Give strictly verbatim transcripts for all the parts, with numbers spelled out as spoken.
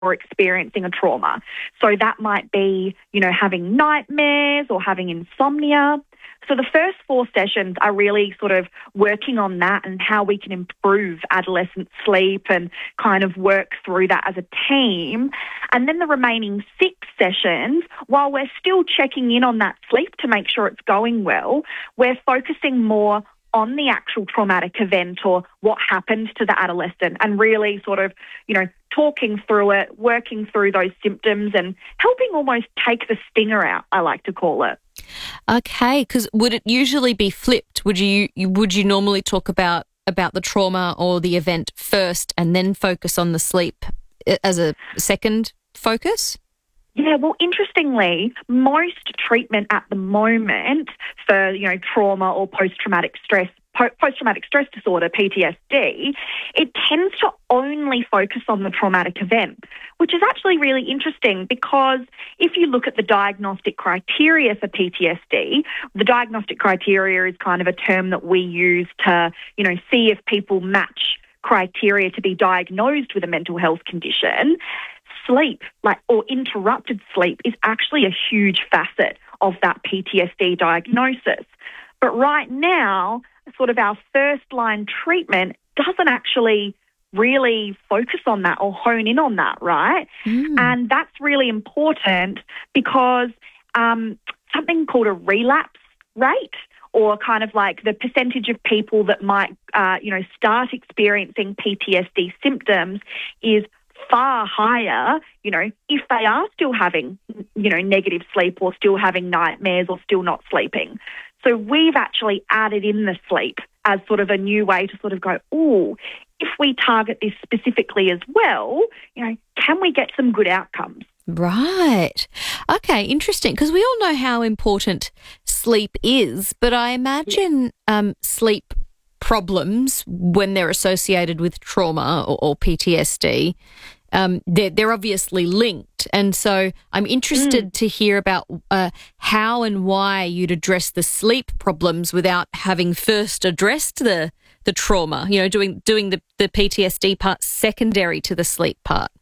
or experiencing a trauma. So that might be, you know, having nightmares or having insomnia. So the first four sessions are really sort of working on that and how we can improve adolescent sleep and kind of work through that as a team. And then the remaining six sessions, while we're still checking in on that sleep to make sure it's going well, we're focusing more on the actual traumatic event or what happened to the adolescent and really sort of, you know, talking through it, working through those symptoms and helping almost take the stinger out, I like to call it. Okay, because would it usually be flipped? Would you would you normally talk about, about the trauma or the event first and then focus on the sleep as a second focus? Yeah, well, interestingly, most treatment at the moment for, you know, trauma or post-traumatic stress, po- post-traumatic stress disorder, P T S D, it tends to only focus on the traumatic event, which is actually really interesting because if you look at the diagnostic criteria for P T S D, the diagnostic criteria is kind of a term that we use to, you know, see if people match criteria to be diagnosed with a mental health condition. Sleep, like or interrupted sleep, is actually a huge facet of that P T S D diagnosis. But right now, sort of our first line treatment doesn't actually really focus on that or hone in on that, right? Mm. And that's really important because um, something called a relapse rate, or kind of like the percentage of people that might, uh, you know, start experiencing P T S D symptoms is far higher, you know, if they are still having, you know, negative sleep or still having nightmares or still not sleeping. So we've actually added in the sleep as sort of a new way to sort of go, oh, if we target this specifically as well, you know, can we get some good outcomes? Right. Okay, interesting. Because we all know how important sleep is, but I imagine um, sleep problems when they're associated with trauma or, or P T S D, um, they're, they're obviously linked. And so I'm interested mm. to hear about uh, how and why you'd address the sleep problems without having first addressed the the trauma, you know, doing doing the, the P T S D part secondary to the sleep part.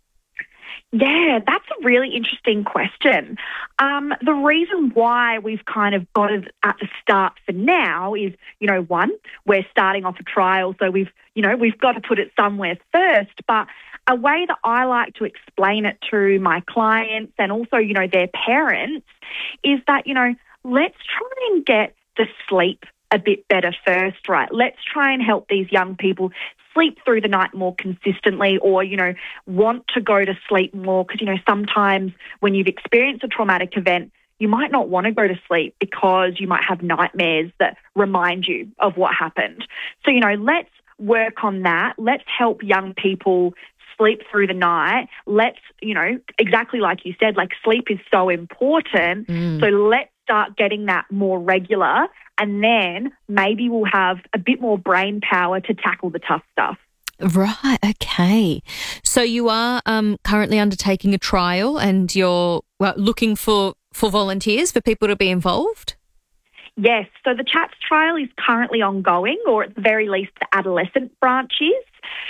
Yeah, that's a really interesting question. Um, the reason why we've kind of got it at the start for now is, you know, one, we're starting off a trial, so we've, you know, we've got to put it somewhere first. But a way that I like to explain it to my clients and also, you know, their parents is that, you know, let's try and get the sleep a bit better first, right? Let's try and help these young people sleep through the night more consistently or, you know, want to go to sleep more because, you know, sometimes when you've experienced a traumatic event, you might not want to go to sleep because you might have nightmares that remind you of what happened. So, you know, let's work on that. Let's help young people sleep through the night. Let's, you know, exactly like you said, like sleep is so important. Mm. So let's start getting that more regular. And then maybe we'll have a bit more brain power to tackle the tough stuff. Right, okay. So you are um, currently undertaking a trial and you're well, looking for, for volunteers, for people to be involved? Yes, so the CHATS trial is currently ongoing, or at the very least the adolescent branch is.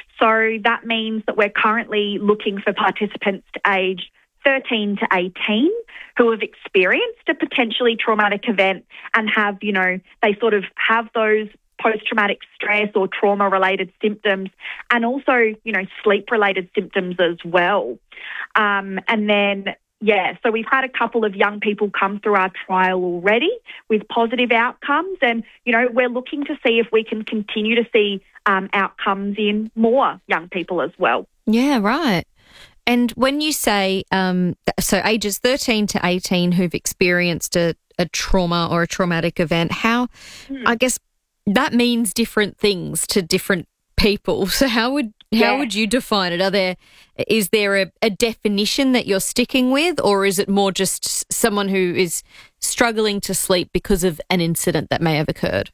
So that means that we're currently looking for participants aged thirteen to eighteen who have experienced a potentially traumatic event and have, you know, they sort of have those post-traumatic stress or trauma-related symptoms and also, you know, sleep-related symptoms as well. Um, and then, yeah, so we've had a couple of young people come through our trial already with positive outcomes and, you know, we're looking to see if we can continue to see um, outcomes in more young people as well. Yeah, right. And when you say, um, so ages thirteen to eighteen who've experienced a, a trauma or a traumatic event, how, mm. I guess that means different things to different people. So how would how yeah. would you define it? Are there, is there a, a definition that you're sticking with, or is it more just someone who is struggling to sleep because of an incident that may have occurred?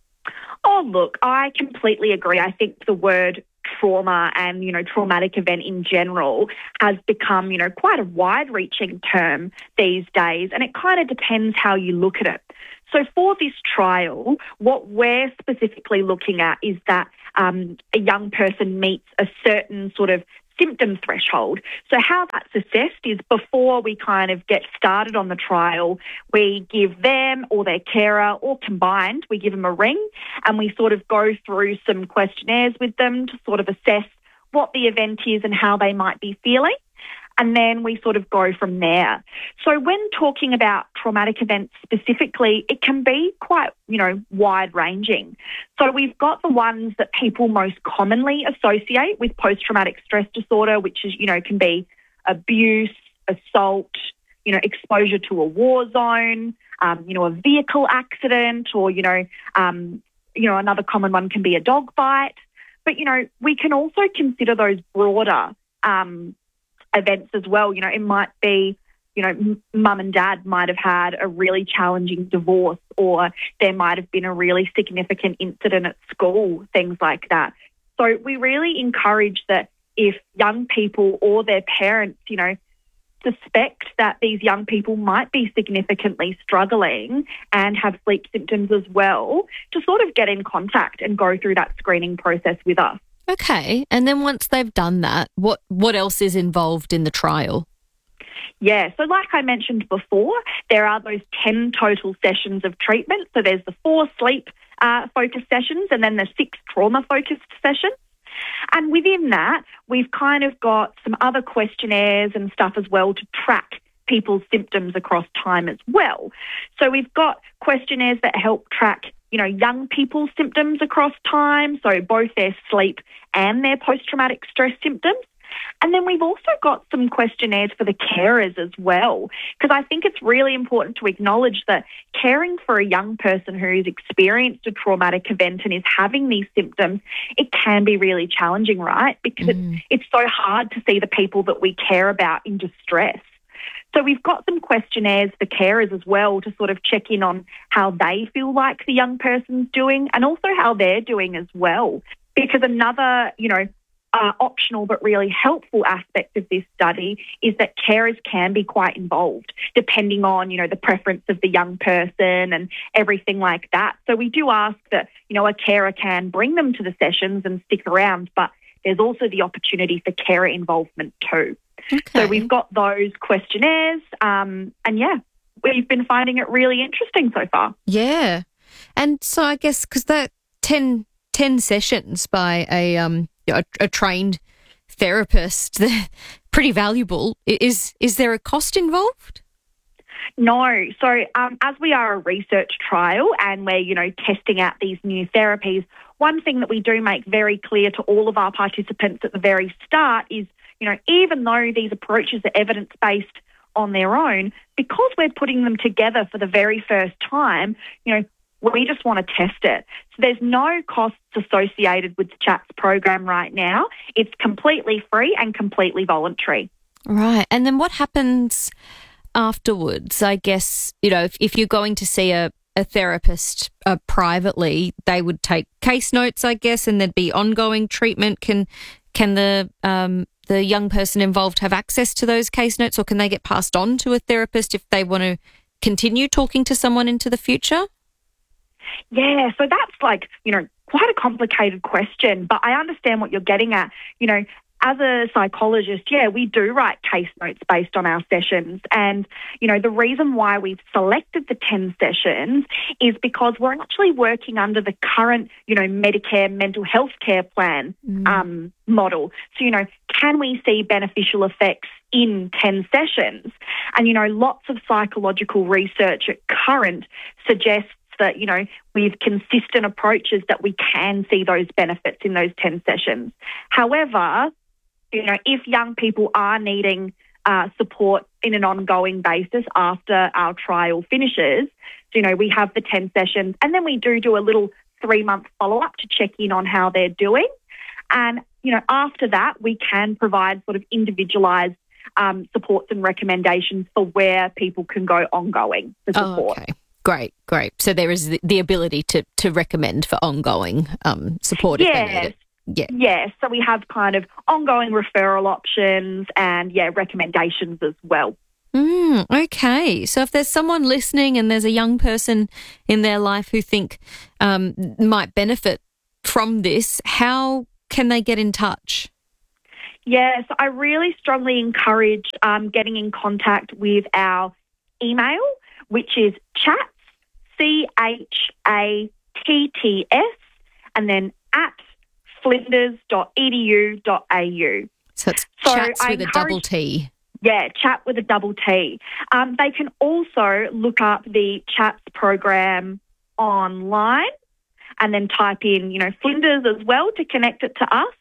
Oh, look, I completely agree. I think the word trauma and, you know, traumatic event in general has become, you know, quite a wide-reaching term these days, and it kind of depends how you look at it. So for this trial, what we're specifically looking at is that um, a young person meets a certain sort of symptom threshold. So how that's assessed is before we kind of get started on the trial, we give them or their carer or combined, we give them a ring and we sort of go through some questionnaires with them to sort of assess what the event is and how they might be feeling. And then we sort of go from there. So when talking about traumatic events specifically, it can be quite, you know, wide-ranging. So we've got the ones that people most commonly associate with post-traumatic stress disorder, which is, you know, can be abuse, assault, you know, exposure to a war zone, um, you know, a vehicle accident, or, you know, um, you know, another common one can be a dog bite. But, you know, we can also consider those broader um events as well. You know, it might be, you know, m- mum and dad might have had a really challenging divorce, or there might have been a really significant incident at school, things like that. So we really encourage that if young people or their parents, you know, suspect that these young people might be significantly struggling and have sleep symptoms as well, to sort of get in contact and go through that screening process with us. Okay. And then once they've done that, what, what else is involved in the trial? Yeah, so like I mentioned before, there are those ten total sessions of treatment. So there's the four sleep uh, focused sessions and then the six trauma focused sessions. And within that, we've kind of got some other questionnaires and stuff as well to track people's symptoms across time as well. So we've got questionnaires that help track, you know, young people's symptoms across time, so both their sleep and their post-traumatic stress symptoms. And then we've also got some questionnaires for the carers as well, because I think it's really important to acknowledge that caring for a young person who's experienced a traumatic event and is having these symptoms, it can be really challenging, right? Because mm. it's, it's so hard to see the people that we care about in distress. So we've got some questionnaires for carers as well to sort of check in on how they feel like the young person's doing and also how they're doing as well. Because another, you know, uh, optional but really helpful aspect of this study is that carers can be quite involved depending on, you know, the preference of the young person and everything like that. So we do ask that, you know, a carer can bring them to the sessions and stick around, but there's also the opportunity for carer involvement too. Okay. So we've got those questionnaires um, and, yeah, we've been finding it really interesting so far. Yeah. And so I guess because that ten, ten sessions by a, um, a, a trained therapist, they're pretty valuable. Is, is there a cost involved? No. So um, as we are a research trial and we're, you know, testing out these new therapies, one thing that we do make very clear to all of our participants at the very start is, you know, even though these approaches are evidence-based on their own, because we're putting them together for the very first time, you know, we just want to test it. So there's no costs associated with the CHATS program right now. It's completely free and completely voluntary. Right. And then what happens afterwards? I guess, you know, if, if you're going to see a, a therapist uh, privately, they would take case notes, I guess, and there'd be ongoing treatment. Can can the um, the young person involved have access to those case notes, or can they get passed on to a therapist if they want to continue talking to someone into the future? Yeah, so that's like, you know, quite a complicated question, but I understand what you're getting at. You know, as a psychologist, yeah, we do write case notes based on our sessions. And, you know, the reason why we've selected the ten sessions is because we're actually working under the current, you know, Medicare mental health care plan mm. um, model. So, you know, can we see beneficial effects in ten sessions? And, you know, lots of psychological research at current suggests that, you know, with consistent approaches that we can see those benefits in those ten sessions. However, you know, if young people are needing uh, support in an ongoing basis after our trial finishes, you know, we have the ten sessions and then we do do a little three-month follow-up to check in on how they're doing. And, you know, after that, we can provide sort of individualised um, supports and recommendations for where people can go ongoing for support. Oh, okay. Great, great. So there is the, the ability to, to recommend for ongoing um, support if yes. they need it. Yeah. Yeah, so we have kind of ongoing referral options and, yeah, recommendations as well. Mm, okay. So if there's someone listening and there's a young person in their life who think um, might benefit from this, how can they get in touch? Yeah, so I really strongly encourage um, getting in contact with our email, which is chats, C H A T T S, and then at flinders dot e d u dot a u. So it's So chats I with a encourage- double T. Yeah, chat with a double T. Um, they can also look up the Chats program online and then type in, you know, Flinders as well to connect it to us.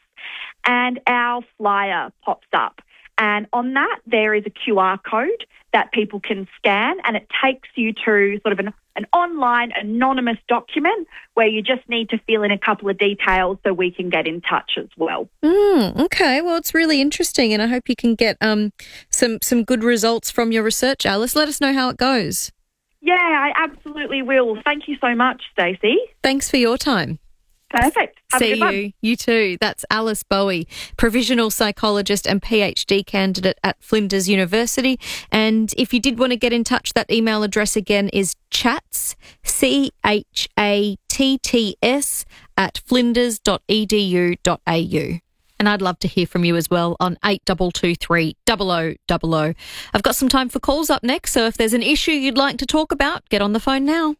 And our flyer pops up. And on that, there is a Q R code that people can scan, and it takes you to sort of an, an online anonymous document where you just need to fill in a couple of details so we can get in touch as well. Mm, okay, well, it's really interesting, and I hope you can get um, some, some good results from your research, Alice. Let us know how it goes. Yeah, I absolutely will. Thank you so much, Stacey. Thanks for your time. Perfect. Have a See good one. you. You too. That's Alice Bowie, provisional psychologist and PhD candidate at Flinders University. And if you did want to get in touch, that email address again is chats, C H A T T S, at flinders dot e d u dot a u. And I'd love to hear from you as well on eight two two three, double oh double oh. I've got some time for calls up next, so if there's an issue you'd like to talk about, get on the phone now.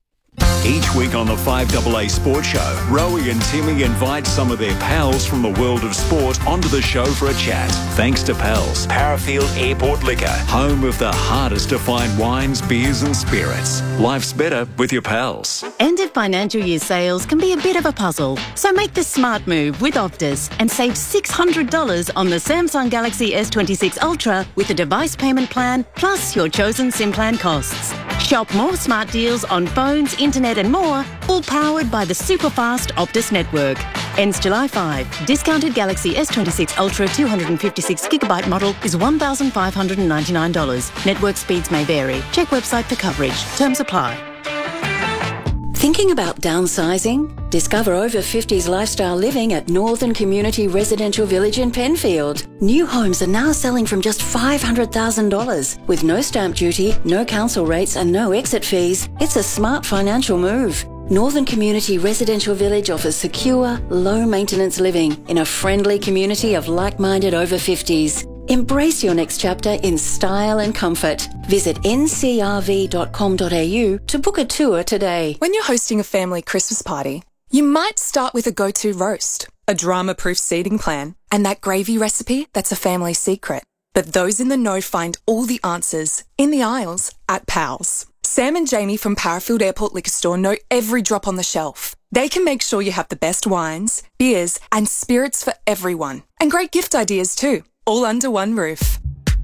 Each week on the five A A Sports Show, Rowie and Timmy invite some of their pals from the world of sport onto the show for a chat. Thanks to Pals, Parafield Airport Liquor, home of the hardest to find wines, beers and spirits. Life's better with your pals. End of financial year sales can be a bit of a puzzle, so make the smart move with Optus and save six hundred dollars on the Samsung Galaxy S twenty-six Ultra with a device payment plan plus your chosen SIM plan costs. Shop more smart deals on phones, internet and more, all powered by the super-fast Optus network. Ends July fifth. Discounted Galaxy S twenty-six Ultra two hundred fifty-six gigabyte model is one thousand five hundred ninety-nine dollars. Network speeds may vary. Check website for coverage. Terms apply. Thinking about downsizing? Discover over fifties lifestyle living at Northern Community Residential Village in Penfield. New homes are now selling from just five hundred thousand dollars. With no stamp duty, no council rates and no exit fees, it's a smart financial move. Northern Community Residential Village offers secure, low-maintenance living in a friendly community of like-minded over fifties. Embrace your next chapter in style and comfort. Visit n c r v dot com dot a u to book a tour today. When you're hosting a family Christmas party, you might start with a go-to roast, a drama-proof seating plan, and that gravy recipe that's a family secret. But those in the know find all the answers in the aisles at Pals. Sam and Jamie from Parafield Airport Liquor Store know every drop on the shelf. They can make sure you have the best wines, beers, and spirits for everyone. And great gift ideas too, all under one roof.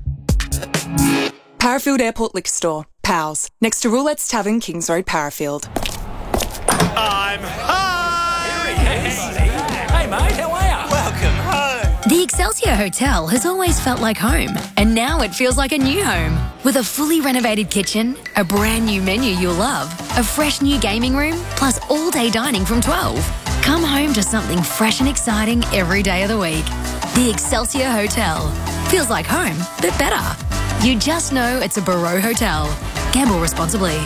Parafield Airport Liquor Store, Pals, next to Roulette's Tavern, Kings Road, Parafield. I'm home! Here he is. Hey, mate, how are you? Welcome home. The Excelsior Hotel has always felt like home, and now it feels like a new home. With a fully renovated kitchen, a brand new menu you'll love, a fresh new gaming room, plus all-day dining from twelve. Come home to something fresh and exciting every day of the week. The Excelsior Hotel. Feels like home, but better. You just know it's a Barreau Hotel. Gamble responsibly.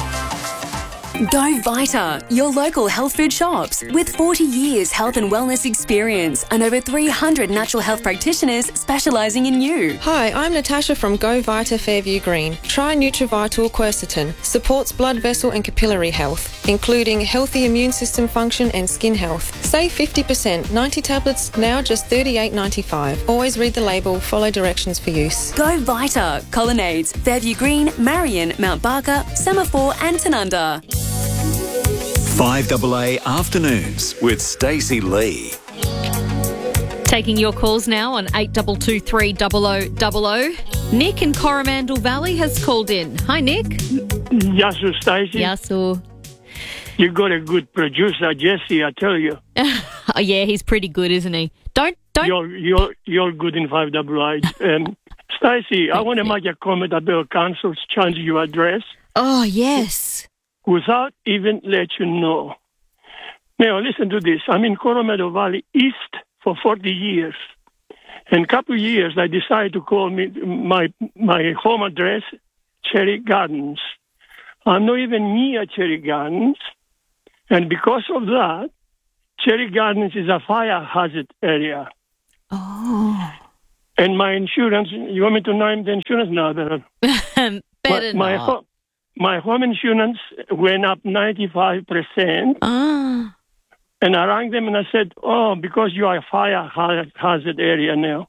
Go Vita, your local health food shops. With forty years health and wellness experience and over three hundred natural health practitioners specialising in you. Hi, I'm Natasha from Go Vita Fairview Green. Try Nutrivital Quercetin. Supports blood vessel and capillary health, including healthy immune system function and skin health. Save fifty percent. ninety tablets, now just thirty-eight ninety-five. Always read the label, follow directions for use. Go Vita, Colonnades, Fairview Green, Marion, Mount Barker, Semaphore and Tanunda. five A A Afternoons with Stacey Lee. Taking your calls now on eight two two three, double oh double oh. Nick in Coromandel Valley has called in. Hi, Nick. Yasu, Stacey. Yasu. You got a good producer, Jesse, I tell you. Oh, yeah, he's pretty good, isn't he? Don't, don't. You're, you're, you're good in five A A. Um, Stacey, I want to make a comment about council's change your address. Oh, yes. Without even let you know. Now, listen to this. I'm in Coromandel Valley East for forty years. In a couple of years, I decided to call me my my home address Cherry Gardens. I'm not even near Cherry Gardens. And because of that, Cherry Gardens is a fire hazard area. Oh. And my insurance, you want me to name the insurance? No, better. better my, not. Ho- my home insurance went up ninety-five percent. Ah. And I rang them and I said, oh, because you are a fire hazard area now.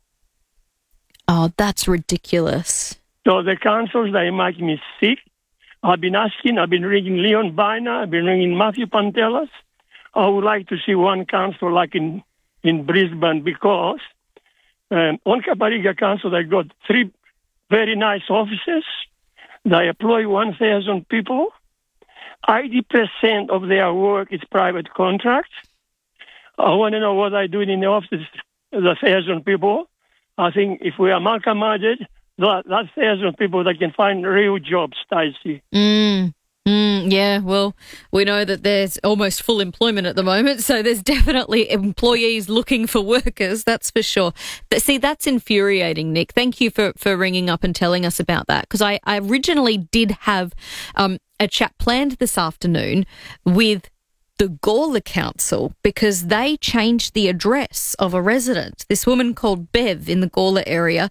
Oh, that's ridiculous. So the councils, they make me sick. I've been asking, I've been ringing Leon Biner, I've been ringing Matthew Pantelis. I would like to see one council like in, in Brisbane because um, on Kapariga Council, they got three very nice offices. They employ one thousand people. eighty percent of their work is private contracts. I want to know what they're doing in the office, the one thousand people. I think if we amalgamated, that, that one thousand people, they can find real jobs, Stacey. Mm. Mm, yeah, well, we know that there's almost full employment at the moment, so there's definitely employees looking for workers, that's for sure. But see, that's infuriating, Nick. Thank you for, for ringing up and telling us about that, because I, I originally did have um, a chat planned this afternoon with the Gawler Council because they changed the address of a resident. This woman called Bev in the Gawler area,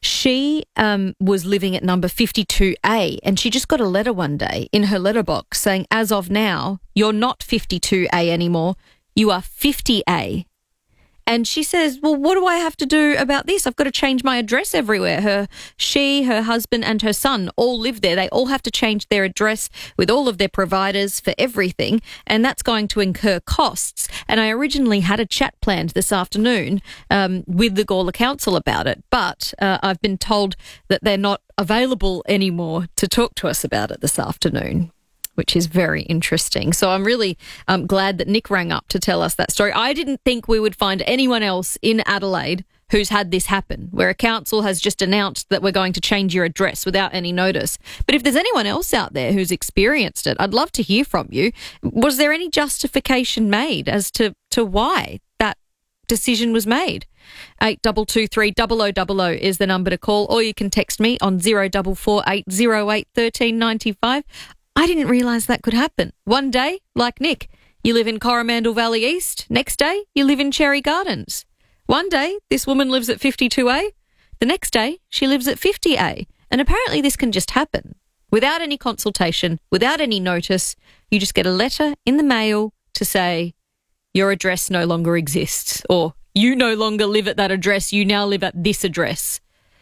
she um, was living at number fifty-two A and she just got a letter one day in her letterbox saying, as of now, you're not fifty-two A anymore, you are fifty A. And she says, well, what do I have to do about this? I've got to change my address everywhere. Her, she, her husband and her son all live there. They all have to change their address with all of their providers for everything, and that's going to incur costs. And I originally had a chat planned this afternoon um, with the Gawler Council about it, but uh, I've been told that they're not available anymore to talk to us about it this afternoon, which is very interesting. So I'm really um, glad that Nick rang up to tell us that story. I didn't think we would find anyone else in Adelaide who's had this happen, where a council has just announced that we're going to change your address without any notice. But if there's anyone else out there who's experienced it, I'd love to hear from you. Was there any justification made as to, to why that decision was made? eight two two three, double oh double oh is the number to call, or you can text me on zero four four eight zero eight one three nine five. I didn't realise that could happen. One day, like Nick, you live in Coromandel Valley East. Next day, you live in Cherry Gardens. One day, this woman lives at fifty-two A. The next day, she lives at fifty A. And apparently this can just happen. Without any consultation, without any notice, you just get a letter in the mail to say, your address no longer exists, or you no longer live at that address, you now live at this address.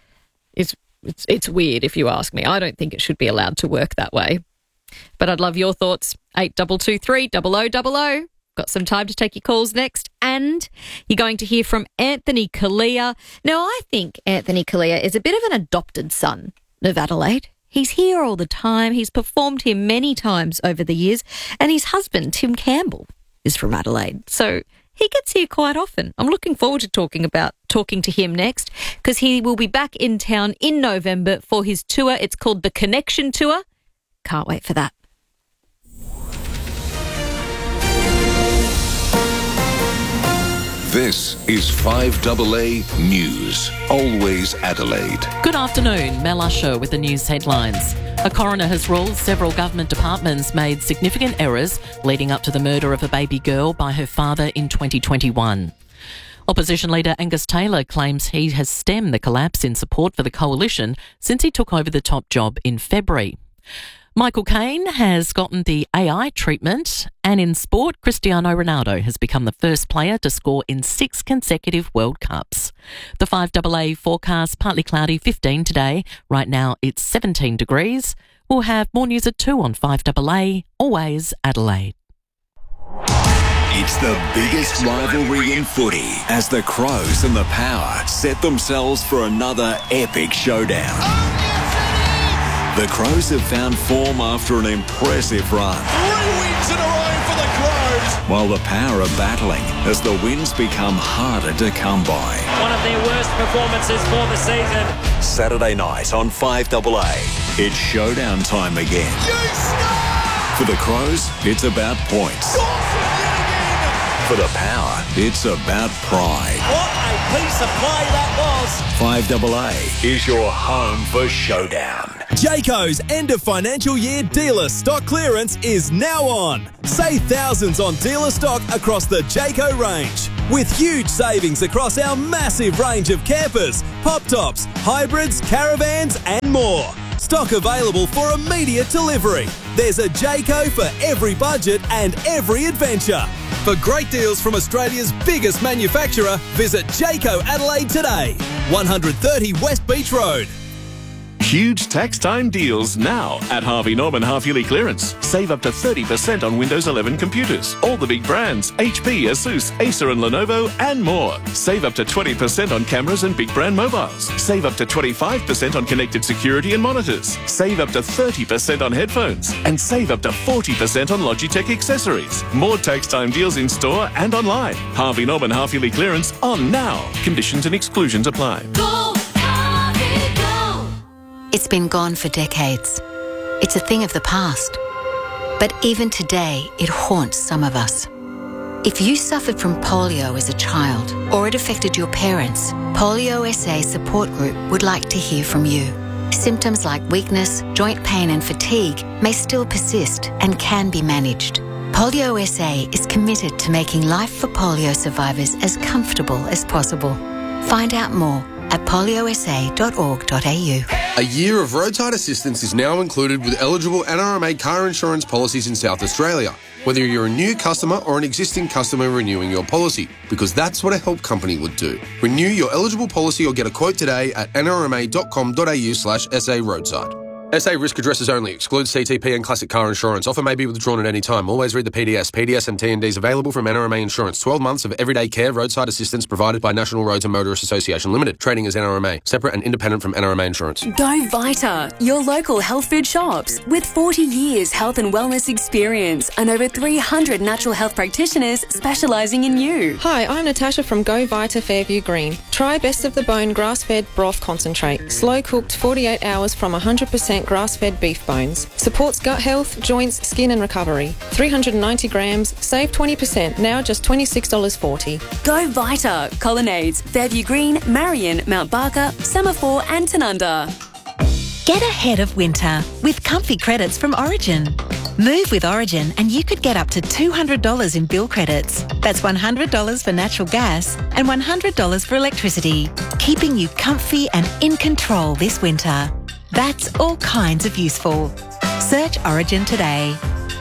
It's, it's, it's weird if you ask me. I don't think it should be allowed to work that way. But I'd love your thoughts. eight two two three, double oh double oh. Got some time to take your calls next. And you're going to hear from Anthony Kalia. Now, I think Anthony Kalia is a bit of an adopted son of Adelaide. He's here all the time. He's performed here many times over the years. And his husband, Tim Campbell, is from Adelaide. So he gets here quite often. I'm looking forward to talking about talking to him next because he will be back in town in November for his tour. It's called the Connection Tour. Can't wait for that. This is five A A News. Always Adelaide. Good afternoon. Mel Usher with the news headlines. A coroner has ruled several government departments made significant errors leading up to the murder of a baby girl by her father in twenty twenty-one. Opposition leader Angus Taylor claims he has stemmed the collapse in support for the coalition since he took over the top job in February. Michael Caine has gotten the A I treatment, and in sport, Cristiano Ronaldo has become the first player to score in six consecutive World Cups. The five A A forecast, partly cloudy, fifteen today. Right now it's seventeen degrees. We'll have more news at two on five A A, always Adelaide. It's the biggest rivalry in footy as the Crows and the Power set themselves for another epic showdown. The Crows have found form after an impressive run. Three wins in a row for the Crows. While the Power are battling as the wins become harder to come by. One of their worst performances for the season. Saturday night on five A A. It's showdown time again. For the Crows, it's about points. For the Power, it's about pride. What a piece of play that was. five A A is your home for showdown. Jayco's end of financial year dealer stock clearance is now on. Save thousands on dealer stock across the Jayco range, with huge savings across our massive range of campers, pop tops, hybrids, caravans and more. Stock available for immediate delivery. There's a Jayco for every budget and every adventure. For great deals from Australia's biggest manufacturer, visit Jayco Adelaide today. one thirty West Beach Road. Huge tax time deals now at Harvey Norman half-yearly clearance. Save up to thirty percent on Windows eleven computers. All the big brands, H P, Asus, Acer and Lenovo and more. Save up to twenty percent on cameras and big brand mobiles. Save up to twenty-five percent on connected security and monitors. Save up to thirty percent on headphones. And save up to forty percent on Logitech accessories. More tax time deals in store and online. Harvey Norman half-yearly clearance on now. Conditions and exclusions apply. Go, Harvey, go. It's been gone for decades. It's a thing of the past. But even today, it haunts some of us. If you suffered from polio as a child or it affected your parents, Polio S A Support Group would like to hear from you. Symptoms like weakness, joint pain and fatigue may still persist and can be managed. Polio S A is committed to making life for polio survivors as comfortable as possible. Find out more at polio s a dot org dot a u. A year of roadside assistance is now included with eligible N R M A car insurance policies in South Australia, whether you're a new customer or an existing customer renewing your policy, because that's what a help company would do. Renew your eligible policy or get a quote today at n r m a dot com dot a u slash s a roadside. S A risk addresses only. Excludes C T P and classic car insurance. Offer may be withdrawn at any time. Always read the P D S. P D S and T and Ds available from N R M A Insurance. twelve months of everyday care roadside assistance provided by National Roads and Motorists Association Limited. Trading as N R M A. Separate and independent from N R M A Insurance. Go Vita, your local health food shops. With forty years health and wellness experience and over three hundred natural health practitioners specialising in you. Hi, I'm Natasha from Go Vita Fairview Green. Try Best of the Bone grass-fed broth concentrate. Slow cooked forty-eight hours from one hundred percent grass-fed beef bones. Supports gut health, joints, skin and recovery. three hundred ninety grams, save twenty percent, now just twenty-six dollars forty. Go Vita, Colonnades, Fairview Green, Marion, Mount Barker, Semaphore and Tanunda. Get ahead of winter with comfy credits from Origin. Move with Origin and you could get up to two hundred dollars in bill credits. That's one hundred dollars for natural gas and one hundred dollars for electricity, keeping you comfy and in control this winter. That's all kinds of useful. Search Origin today.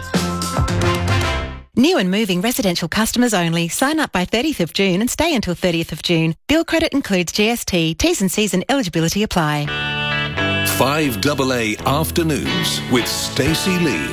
New and moving residential customers only. Sign up by thirtieth of June and stay until thirtieth of June. Bill credit includes G S T. T's and C's and eligibility apply. five double A Afternoons with Stacey Lee.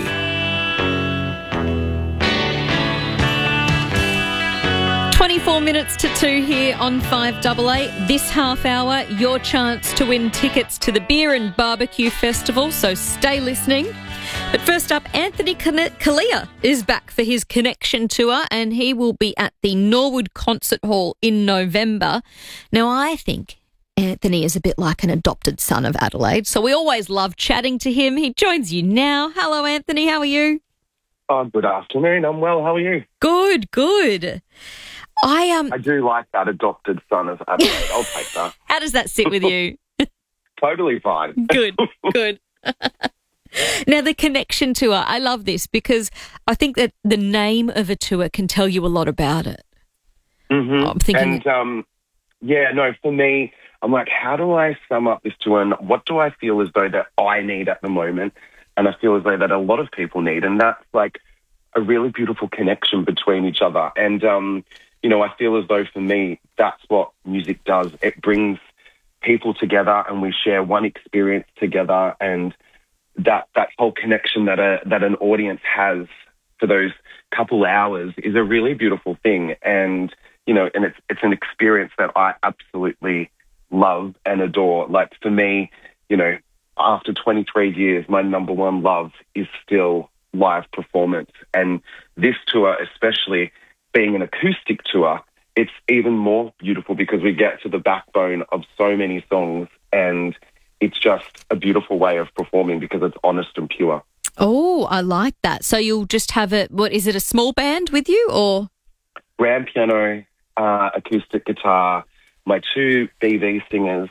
twenty-four minutes to two here on five double A. This half hour, your chance to win tickets to the Beer and Barbecue Festival, so stay listening. But first up, Anthony Kalia is back for his Connection Tour and he will be at the Norwood Concert Hall in November. Now, I think Anthony is a bit like an adopted son of Adelaide, so we always love chatting to him. He joins you now. Hello, Anthony. How are you? Oh, good afternoon. I'm well. How are you? Good, good. I um. I do like that adopted son of Adelaide. I'll take that. How does that sit with you? Totally fine. Good, good. Now, the Connection Tour, I love this because I think that the name of a tour can tell you a lot about it. Mm-hmm. I'm thinking... And, um, yeah, no, for me, I'm like, how do I sum up this tour and what do I feel as though that I need at the moment and I feel as though that a lot of people need, and that's like a really beautiful connection between each other. And, um, you know, I feel as though for me, that's what music does. It brings people together and we share one experience together, and that that whole connection that a that an audience has for those couple hours is a really beautiful thing. And, you know, and it's it's an experience that I absolutely love and adore. Like for me, you know, after twenty-three years, my number one love is still live performance. And this tour, especially being an acoustic tour, it's even more beautiful because we get to the backbone of so many songs, and it's just a beautiful way of performing because it's honest and pure. Oh, I like that. So you'll just have a, what is it, a small band with you or? Grand piano, uh, acoustic guitar, my two B V singers,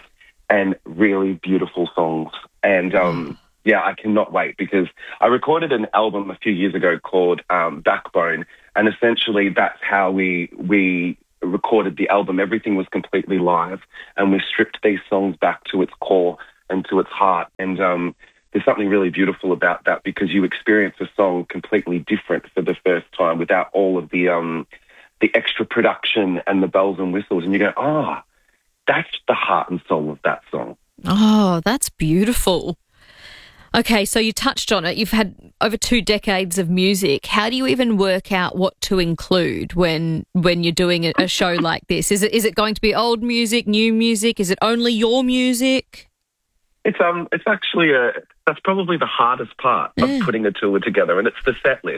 and really beautiful songs. And um, yeah, I cannot wait because I recorded an album a few years ago called um, Backbone, and essentially that's how we we recorded the album. Everything was completely live, and we stripped these songs back to its core and to its heart. And um, there's something really beautiful about that because you experience a song completely different for the first time without all of the um, the extra production and the bells and whistles, and you go, oh, that's the heart and soul of that song. Oh, that's beautiful. Okay, so you touched on it. You've had over two decades of music. How do you even work out what to include when when you're doing a, a show like this? Is it is it going to be old music, new music? Is it only your music? It's um, it's actually a that's probably the hardest part of Mm. putting a tour together, and it's the set list.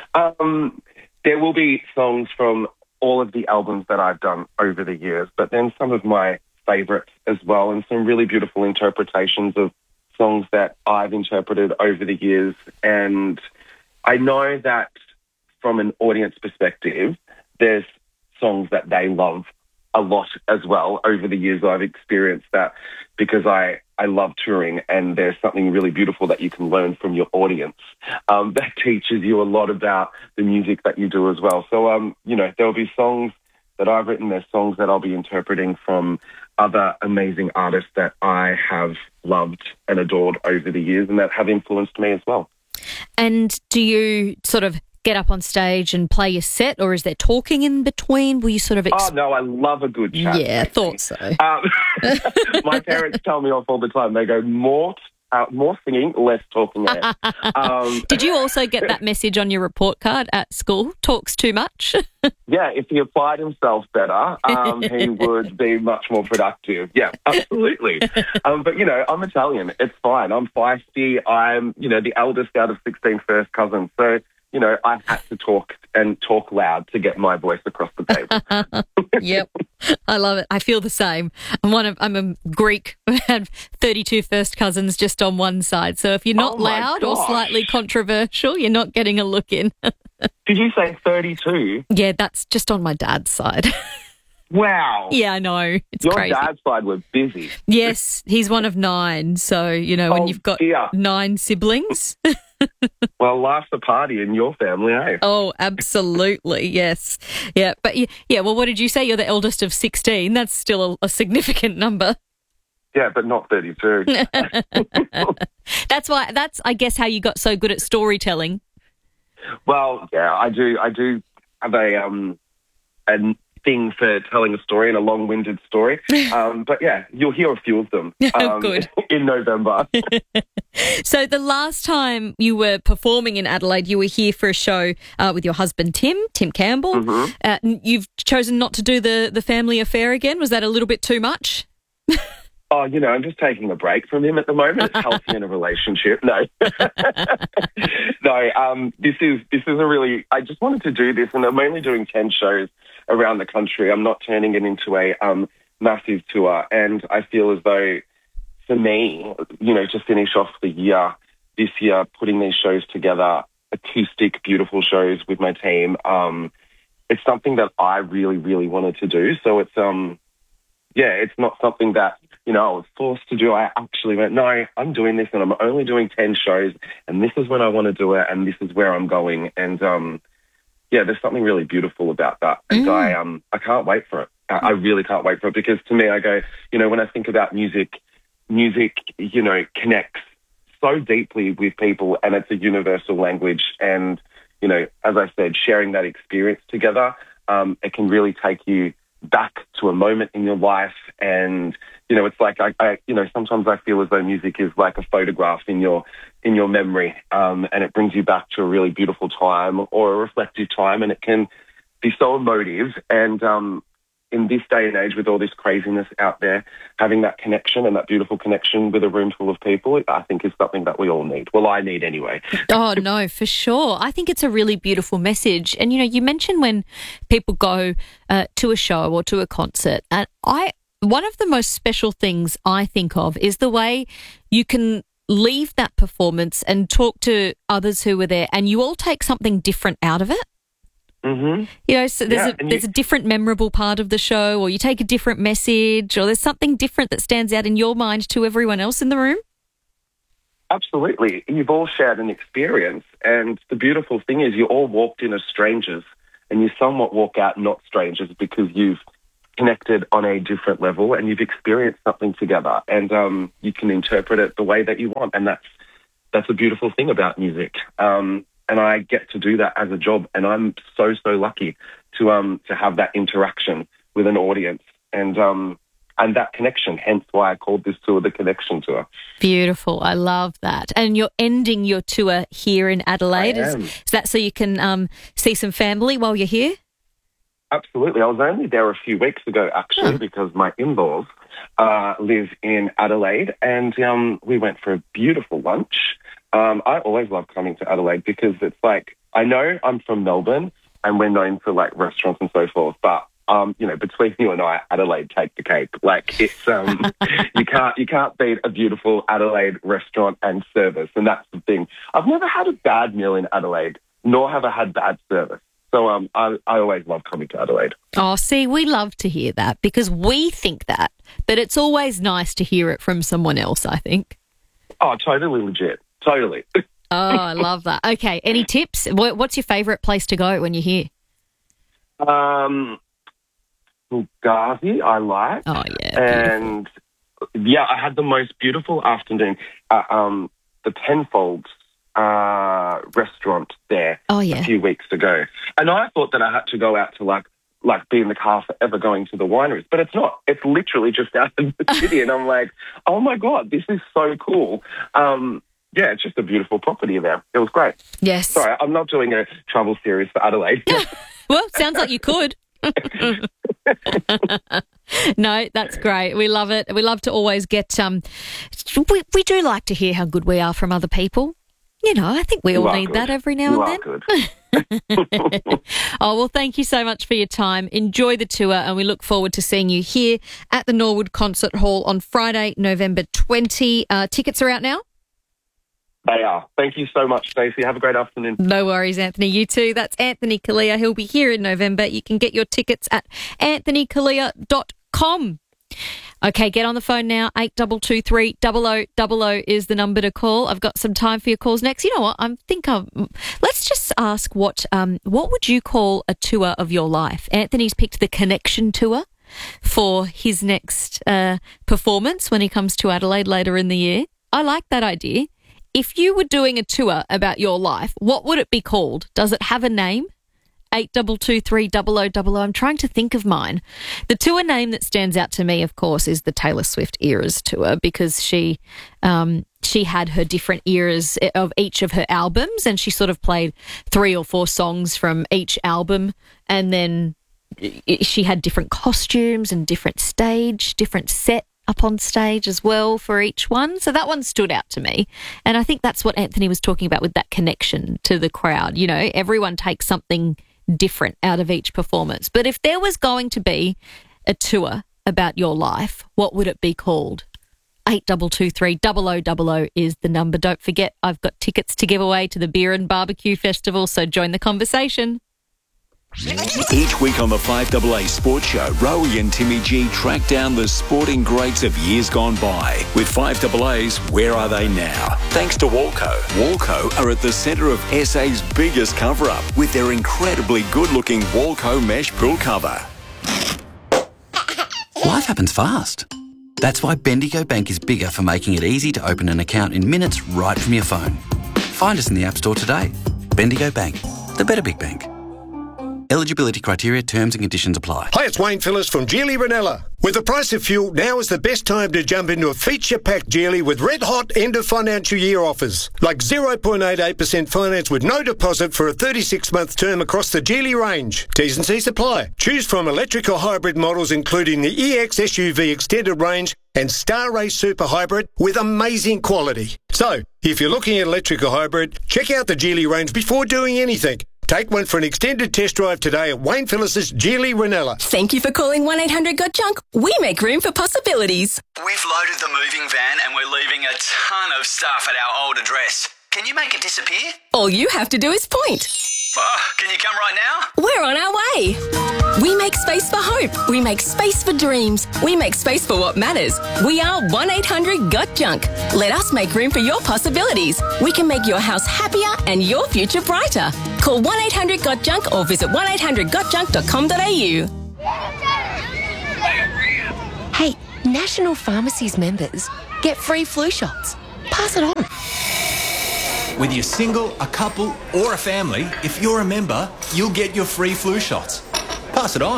Um, there will be songs from all of the albums that I've done over the years, but then some of my favourites as well, and some really beautiful interpretations of songs that I've interpreted over the years. And I know that from an audience perspective, there's songs that they love a lot as well. Over the years, I've experienced that because I, I love touring, and there's something really beautiful that you can learn from your audience um, that teaches you a lot about the music that you do as well. So, um, you know, there'll be songs that I've written, there's songs that I'll be interpreting from other amazing artists that I have loved and adored over the years and that have influenced me as well. And do you sort of get up on stage and play your set, or is there talking in between? Will you sort of... Ex- oh, no, I love a good chat. Yeah, I thought so. Um, my parents tell me off all the time. They go, more uh, more singing, less talking. um, Did you also get that message on your report card at school? Talks too much? Yeah, if he applied himself better, um, he would be much more productive. Yeah, absolutely. um, but, you know, I'm Italian. It's fine. I'm feisty. I'm, you know, the eldest out of sixteen first cousins. So, you know, I had to talk and talk loud to get my voice across the table. Yep. I love it. I feel the same. I'm one of I'm a Greek. I have thirty-two first cousins just on one side. So if you're not Oh, my loud or gosh. slightly controversial, you're not getting a look in. Did you say thirty-two? Yeah, that's just on my dad's side. Wow. Yeah, I know. It's Your crazy. dad's side were busy. Yes, he's one of nine. So, you know, when Oh, you've got dear. nine siblings. Well, life's a party in your family, eh? Oh, absolutely. Yes. Yeah. But y- yeah, well, what did you say? You're the eldest of sixteen. That's still a, a significant number. Yeah, but not thirty-two. That's why, that's, I guess, how you got so good at storytelling. Well, yeah, I do. I do have a um a thing for telling a story and a long-winded story. Um, but yeah, you'll hear a few of them. Um, Good. In November. So the last time you were performing in Adelaide, you were here for a show uh, with your husband, Tim, Tim Campbell. Mm-hmm. Uh, n- you've chosen not to do the, the family affair again. Was that a little bit too much? Oh, you know, I'm just taking a break from him at the moment. It's healthy in a relationship. No, no. Um, this is this is a really. I just wanted to do this, and I'm only doing ten shows around the country. I'm not turning it into a um, massive tour, and I feel as though, for me, you know, to finish off the year this year, putting these shows together, acoustic, beautiful shows with my team. Um, it's something that I really, really wanted to do. So it's um, yeah, it's not something that, you know, I was forced to do. I actually went, no, I'm doing this and I'm only doing ten shows and this is when I want to do it and this is where I'm going. And, um, yeah, there's something really beautiful about that. And Mm. I, um, I can't wait for it. I, I really can't wait for it because to me, I go, you know, when I think about music, music, you know, connects so deeply with people and it's a universal language. And, you know, as I said, sharing that experience together, um, it can really take you back to a moment in your life. And, you know, it's like, I, I, you know, sometimes I feel as though music is like a photograph in your, in your memory. Um, and it brings you back to a really beautiful time or a reflective time. And it can be so emotive. And, um, in this day and age with all this craziness out there, having that connection and that beautiful connection with a room full of people, I think is something that we all need. Well, I need anyway. Oh, no, for sure. I think it's a really beautiful message. And, you know, you mentioned when people go uh, to a show or to a concert, and I, one of the most special things I think of is the way you can leave that performance and talk to others who were there and you all take something different out of it. Mm-hmm. You know, so there's Yeah, a and there's you- a different memorable part of the show, or you take a different message, or there's something different that stands out in your mind to everyone else in the room. Absolutely. You've all shared an experience, and the beautiful thing is you all walked in as strangers, and you somewhat walk out not strangers because you've connected on a different level and you've experienced something together, and um, you can interpret it the way that you want, and that's that's a beautiful thing about music. Um, and I get to do that as a job, and I'm so so lucky to um to have that interaction with an audience, and um and that connection. Hence why I called this tour the Connection Tour. Beautiful. I love that. And you're ending your tour here in Adelaide. I Is, am. is that so you can um, see some family while you're here? Absolutely. I was only there a few weeks ago, actually, because my in-laws uh, live in Adelaide, and um, we went for a beautiful lunch. Um, I always love coming to Adelaide because it's like, I know I'm from Melbourne and we're known for like restaurants and so forth, but um, you know, between you and I, Adelaide take the cake. Like it's um, you can't you can't beat a beautiful Adelaide restaurant and service, and that's the thing. I've never had a bad meal in Adelaide, nor have I had bad service. So um, I, I always love coming to Adelaide. Oh, see, we love to hear that because we think that, but it's always nice to hear it from someone else, I think. Oh, totally legit. Totally. Oh, I love that. Okay, any tips? What- What's your favourite place to go when you're here? Um, Bulgazi, I like. Oh, yeah. And, yeah, I had the most beautiful afternoon at um, the Tenfold uh, restaurant there Oh, yeah. a few weeks ago. And I thought that I had to go out to, like, like be in the car forever going to the wineries, but it's not. It's literally just out of the city, and I'm like, oh, my God, this is so cool. Um, yeah, it's just a beautiful property there. It was great. Yes. Sorry, I'm not doing a travel series for Adelaide. Well, sounds like you could. No, that's great. We love it. We love to always get, um, we, we do like to hear how good we are from other people. You know, I think we You all are need good. that every now You and are then. good. Oh, well, thank you so much for your time. Enjoy the tour, and we look forward to seeing you here at the Norwood Concert Hall on Friday, November twentieth. Uh, tickets are out now? They are. Thank you so much, Stacey. Have a great afternoon. No worries, Anthony. You too. That's Anthony Kalia. He'll be here in November. You can get your tickets at anthony kalia dot com. Okay, get on the phone now. eight two two three, zero zero zero zero is the number to call. I've got some time for your calls next. You know what? I think I'm, let's just ask what um what would you call a tour of your life? Anthony's picked the Connection Tour for his next uh, performance when he comes to Adelaide later in the year. I like that idea. If you were doing a tour about your life, what would it be called? Does it have a name? eight two two three, zero zero zero zero. I'm trying to think of mine. The tour name that stands out to me, of course, is the Taylor Swift Eras Tour, because she um, she had her different eras of each of her albums, and she sort of played three or four songs from each album, and then she had different costumes and different stage, different set up on stage as well for each one. So that one stood out to me. And I think that's what Anthony was talking about with that connection to the crowd. You know, everyone takes something different out of each performance. But if there was going to be a tour about your life, what would it be called? eight two two three, zero zero zero zero is the number. Don't forget, I've got tickets to give away to the Beer and Barbecue Festival, so join the conversation. Each week on the five A A Sports Show, Rowie and Timmy G track down the sporting greats of years gone by. With five A A's Where Are They Now? Thanks to Walco. Walco are at the centre of S A's biggest cover-up with their incredibly good-looking Walco mesh pool cover. Life happens fast. That's why Bendigo Bank is bigger for making it easy to open an account in minutes right from your phone. Find us in the App Store today. Bendigo Bank, the better big bank. Eligibility criteria, terms and conditions apply. Hi, it's Wayne Phillips from Geely Ranella. With the price of fuel, now is the best time to jump into a feature-packed Geely with red-hot end-of-financial year offers. Like zero point eight eight percent finance with no deposit for a thirty-six month term across the Geely range. T's and C's apply. Choose from electric or hybrid models including the E X S U V Extended Range and Star Race Super Hybrid with amazing quality. So, if you're looking at electric or hybrid, check out the Geely range before doing anything. Take one for an extended test drive today at Wayne Phillips' Geely Ranella. Thank you for calling one eight hundred got junk. We make room for possibilities. We've loaded the moving van and we're leaving a ton of stuff at our old address. Can you make it disappear? All you have to do is point. Oh, can you come right now? We're on our way. We make space for hope. We make space for dreams. We make space for what matters. We are one eight hundred got junk. Let us make room for your possibilities. We can make your house happier and your future brighter. Call one eight hundred got junk or visit one eight hundred got junk dot com dot a u. Hey, National Pharmacies members get free flu shots. Pass it on. Whether you're single, a couple, or a family, if you're a member, you'll get your free flu shots. Pass it on.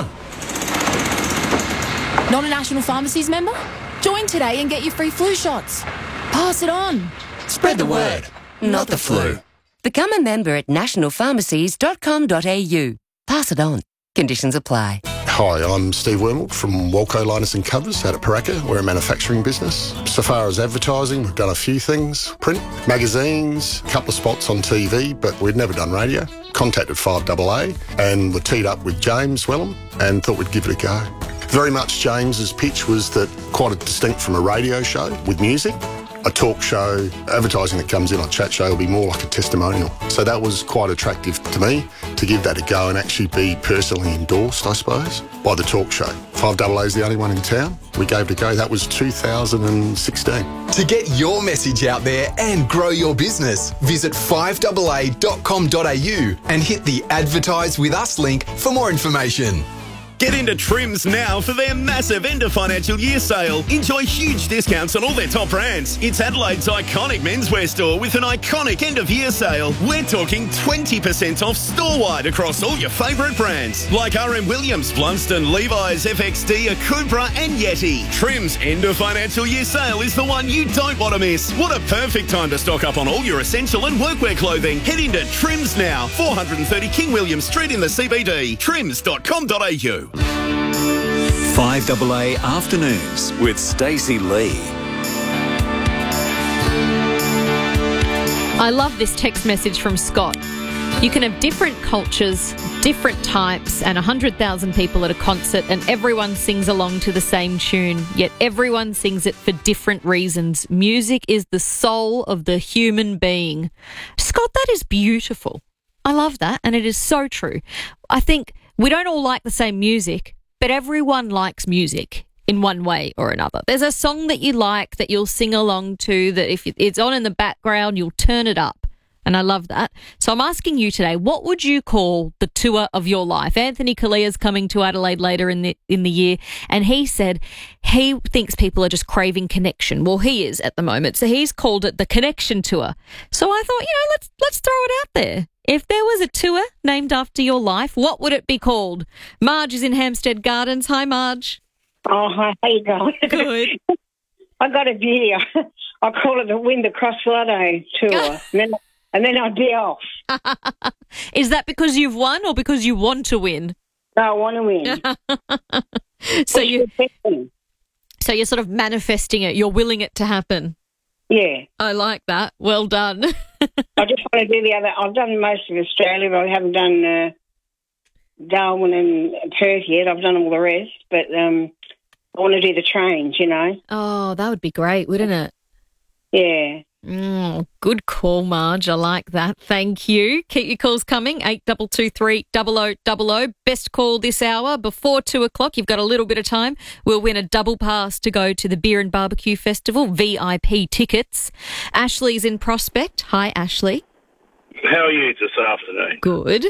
Not a National Pharmacies member? Join today and get your free flu shots. Pass it on. Spread the word, not the flu. Become a member at national pharmacies dot com dot a u. Pass it on. Conditions apply. Hi, I'm Steve Wormald from Walco Linus and Covers out at Paraka. We're a manufacturing business. So far as advertising, we've done a few things. Print, magazines, a couple of spots on T V, but we'd never done radio. Contacted five double A and were teed up with James Wellham and thought we'd give it a go. Very much James's pitch was that quite distinct from a radio show with music. A talk show, advertising that comes in on Chat Show will be more like a testimonial. So that was quite attractive to me to give that a go and actually be personally endorsed, I suppose, by the talk show. five double A is the only one in town. We gave it a go. That was two thousand sixteen. To get your message out there and grow your business, visit five double A dot com dot a u and hit the Advertise With Us link for more information. Get into Trims now for their massive end of financial year sale. Enjoy huge discounts on all their top brands. It's Adelaide's iconic menswear store with an iconic end of year sale. We're talking twenty percent off store-wide across all your favourite brands like R M Williams, Blunston, Levi's, F X D, Akubra and Yeti. Trims end of financial year sale is the one you don't want to miss. What a perfect time to stock up on all your essential and workwear clothing. Head into Trims now, four thirty King William Street in the C B D. trims dot com dot a u. five double A Afternoons with Stacey Lee. I love this text message from Scott. You can have different cultures, different types, and one hundred thousand people at a concert, and everyone sings along to the same tune, yet everyone sings it for different reasons. Music is the soul of the human being. Scott, that is beautiful. I love that, and it is so true. I think we don't all like the same music, but everyone likes music in one way or another. There's a song that you like that you'll sing along to, that if it's on in the background, you'll turn it up. And I love that. So I'm asking you today, what would you call the tour of your life? Anthony Kalia's coming to Adelaide later in the in the year, and he said he thinks people are just craving connection. Well, he is at the moment. So he's called it the Connection Tour. So I thought, you know, let's let's throw it out there. If there was a tour named after your life, what would it be called? Marge is in Hampstead Gardens. Hi, Marge. Oh, hi. How you going? Good. I got a video. I call it the Win the Cross Lotto tour. and, then, and then I'd be off. Is that because you've won or because you want to win? No, I want to win. so you, so you're sort of manifesting it. You're willing it to happen. Yeah. I like that. Well done. I just want to do the other. I've done most of Australia, but I haven't done uh, Darwin and Perth yet. I've done all the rest, but um, I want to do the trains, you know. Oh, that would be great, wouldn't it? Yeah. Mm, good call, Marge. I like that. Thank you. Keep your calls coming. eight two two three, double oh double oh. Best call this hour before two o'clock. You've got a little bit of time. We'll win a double pass to go to the Beer and Barbecue Festival, V I P tickets. Ashley's in Prospect. Hi, Ashley. How are you this afternoon? Good.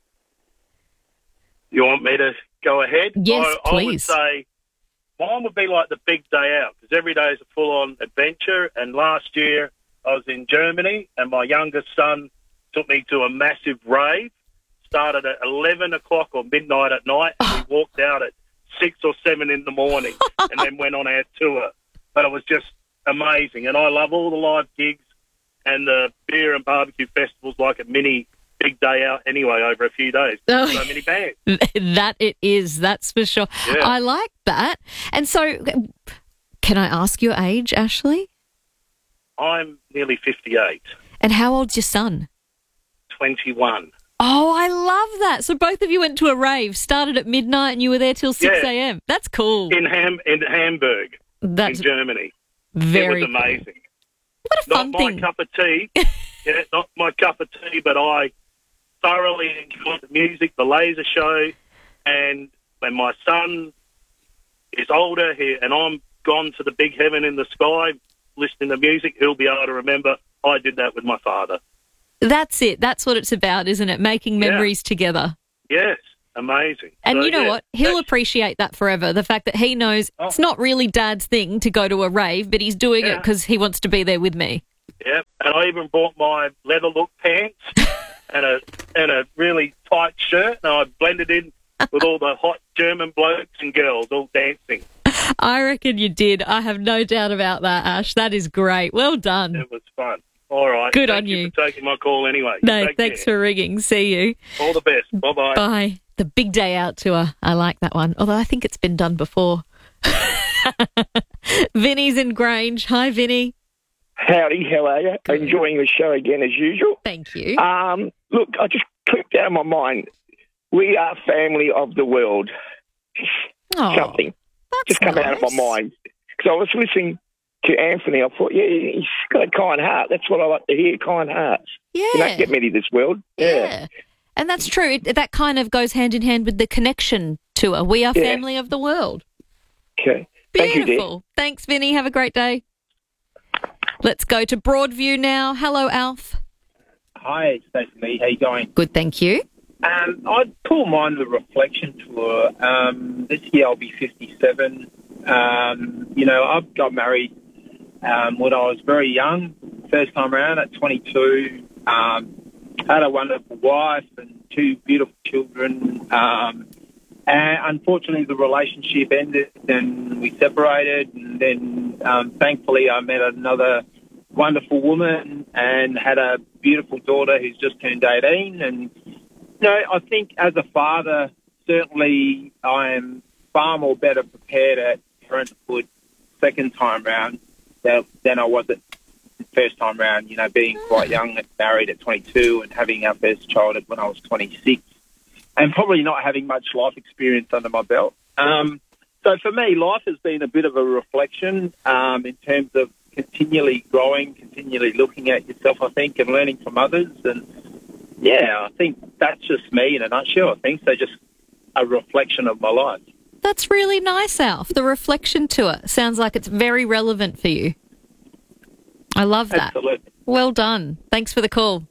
You want me to go ahead? Yes, I, please. I would say mine would be like the big day out, because every day is a full-on adventure. And last year I was in Germany, and my youngest son took me to a massive rave. Started at eleven o'clock or midnight at night, and we walked out at six or seven in the morning, and then went on our tour. But it was just amazing, and I love all the live gigs and the beer and barbecue festivals, like a mini big day out anyway over a few days. Oh. So many bands. That it is, that's for sure. Yeah. I like that. And so, can I ask your age, Ashley? I'm nearly fifty-eight. And how old's your son? twenty-one. Oh, I love that. So both of you went to a rave, started at midnight and you were there till six a.m. That's cool. In Ham in Hamburg, That's in Germany. very It was amazing. What a fun not thing. my cup of tea. yeah, not my cup of tea, but I thoroughly enjoyed the music, the laser show, and when my son is older he, and I'm gone to the big heaven in the sky listening to music, he'll be able to remember I did that with my father. That's it. That's what it's about, isn't it? Making memories yeah. together. Yes, amazing. And so, you know yeah, what? He'll appreciate that forever, the fact that he knows oh. it's not really Dad's thing to go to a rave, but he's doing yeah. it because he wants to be there with me. Yeah, and I even bought my leather look pants and a and a really tight shirt, and I blended in with all the hot German blokes and girls all dancing. I reckon you did. I have no doubt about that, Ash. That is great. Well done. It was fun. All right. Good Thank on you. you. for taking my call anyway. No, Take thanks care. for ringing. See you. All the best. Bye-bye. Bye. The Big Day Out Tour. I like that one, although I think it's been done before. Vinny's in Grange. Hi, Vinny. Howdy, how are you? Good. Enjoying the show again as usual. Thank you. Um, look, I just clicked out of my mind. We are family of the world. Oh, Something just come nice. out of my mind. Because I was listening to Anthony. I thought, yeah, he's got a kind heart. That's what I like to hear, kind hearts. Yeah. You don't get many of this world. Yeah. yeah. And that's true. It, that kind of goes hand in hand with the Connection tour. We are Yeah. family of the world. Okay. Thank you, dear. Beautiful. Thanks, Vinny. Have a great day. Let's go to Broadview now. Hello, Alf. Hi, Stacey Lee. How you going? Good, thank you. Um, I'd call mine the Reflection Tour. Um, this year I'll be fifty-seven. Um, you know, I got married um, when I was very young, first time around at twenty-two. Um, had a wonderful wife and two beautiful children. Um, and unfortunately, the relationship ended and we separated. And then, um, thankfully, I met another wonderful woman and had a beautiful daughter who's just turned eighteen. And, you know, I think as a father, certainly I am far more better prepared at parenthood second time round than, than I was at first time round, you know, being quite young and married at twenty-two and having our first child when I was twenty-six and probably not having much life experience under my belt. Um, so for me, life has been a bit of a reflection um, in terms of continually growing, continually looking at yourself, I think, and learning from others. And, yeah, I think that's just me in a nutshell. I think so, just a reflection of my life. That's really nice, Alf. The Reflection Tour. Sounds like it's very relevant for you. I love that. Absolutely. Well done. Thanks for the call.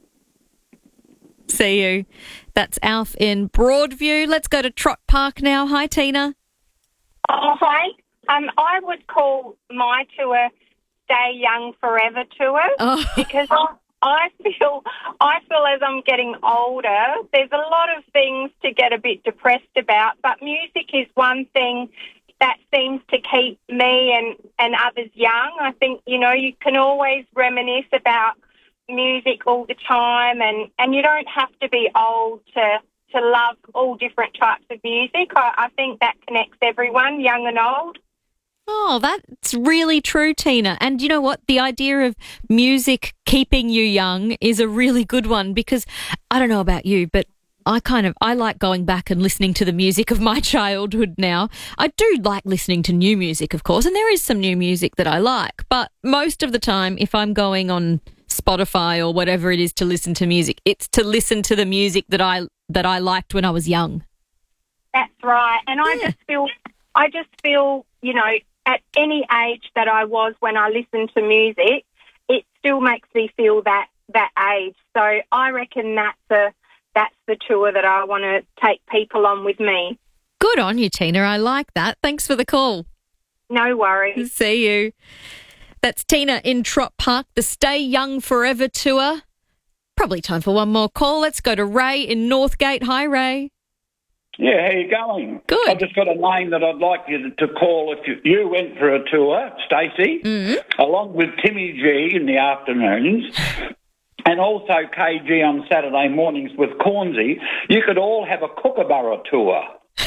See you. That's Alf in Broadview. Let's go to Trott Park now. Hi, Tina. Oh, hi. Um, I would call my tour Stay Young Forever Tour oh. because I, I feel I feel as I'm getting older, there's a lot of things to get a bit depressed about, but music is one thing that seems to keep me and, and others young. I think, you know, you can always reminisce about music all the time and, and you don't have to be old to to love all different types of music. I, I think that connects everyone, young and old. Oh, that's really true, Tina. And you know what? The idea of music keeping you young is a really good one because I don't know about you, but I kind of, I like going back and listening to the music of my childhood now. I do like listening to new music, of course, and there is some new music that I like. But most of the time, if I'm going on Spotify or whatever it is to listen to music, it's to listen to the music that I that I liked when I was young. That's right. And I Yeah. just feel, I just feel, you know, at any age that I was when I listened to music, it still makes me feel that, that age. So I reckon that's a, that's the tour that I want to take people on with me. Good on you, Tina. I like that. Thanks for the call. No worries. See you. That's Tina in Trott Park, the Stay Young Forever tour. Probably time for one more call. Let's go to Ray in Northgate. Hi, Ray. Yeah, how you going? Good. I've just got a name that I'd like you to, to call if you, you went for a tour, Stacey, mm-hmm. along with Timmy G in the afternoons, and also K G on Saturday mornings with Cornsey. You could all have a Kookaburra tour.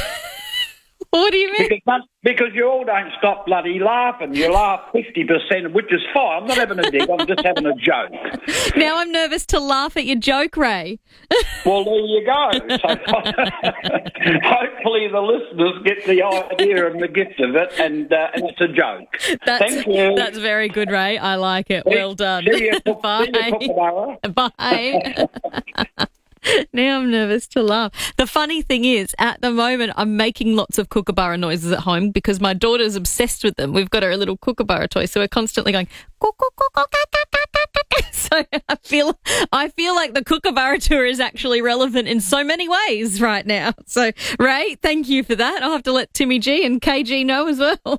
What do you mean? Because, because you all don't stop bloody laughing. You laugh fifty percent, which is fine. I'm not having a dig, I'm just having a joke. Now I'm nervous to laugh at your joke, Ray. Well, there you go. So, hopefully the listeners get the idea and the gift of it, and, uh, and it's a joke. That's, Thank you. That's very good, Ray. I like it. Well done. See you, Bye. see you, Kookaburra. Bye. Now I'm nervous to laugh. The funny thing is, at the moment, I'm making lots of kookaburra noises at home because my daughter's obsessed with them. We've got her a little kookaburra toy, so we're constantly going, so I feel I feel like the kookaburra tour is actually relevant in so many ways right now. So, Ray, thank you for that. I'll have to let Timmy G and K G know as well.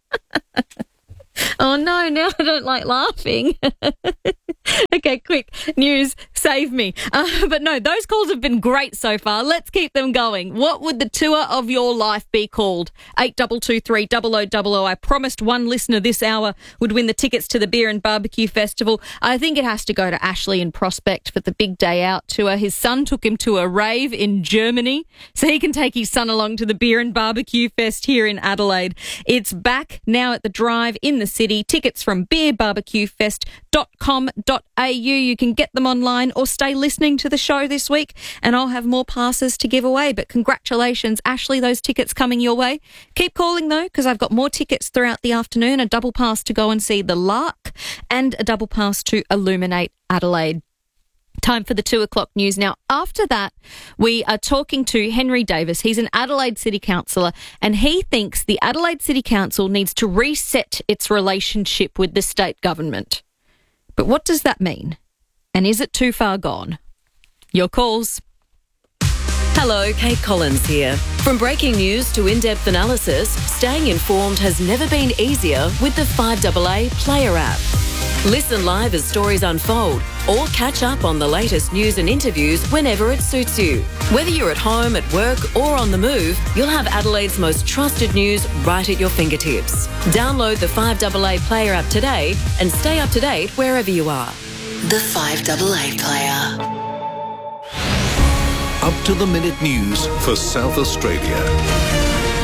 Oh, no, now I don't like laughing. Okay, quick. News, save me. Uh, but no, those calls have been great so far. Let's keep them going. What would the tour of your life be called? eight two two three, double oh double oh. I promised one listener this hour would win the tickets to the Beer and Barbecue Festival. I think it has to go to Ashley in Prospect for the Big Day Out tour. His son took him to a rave in Germany, so he can take his son along to the Beer and Barbecue Fest here in Adelaide. It's back now at the Drive in the city. Tickets from beer barbecue fest dot com dot a u. You can get them online or stay listening to the show this week and I'll have more passes to give away. But congratulations, Ashley, those tickets coming your way. Keep calling though, because I've got more tickets throughout the afternoon, a double pass to go and see The Lark and a double pass to Illuminate Adelaide. Time for the two o'clock news. Now, after that, we are talking to Henry Davis. He's an Adelaide City Councillor and he thinks the Adelaide City Council needs to reset its relationship with the state government. But what does that mean? And is it too far gone? Your calls. Hello, Kate Collins here. From breaking news to in-depth analysis, staying informed has never been easier with the five A A Player app. Listen live as stories unfold or catch up on the latest news and interviews whenever it suits you. Whether you're at home, at work or on the move, you'll have Adelaide's most trusted news right at your fingertips. Download the five A A Player app today and stay up to date wherever you are. The five A A Player. Up to the minute news for South Australia.